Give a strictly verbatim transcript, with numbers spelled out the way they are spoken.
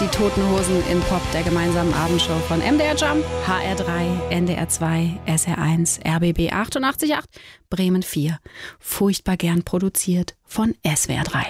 die Toten Hosen in Pop, der gemeinsamen Abendshow von M D R Jump, H R drei, N D R zwei, S R eins, R B B achtundachtzig Komma acht, Bremen vier. Furchtbar gern produziert von S W R drei.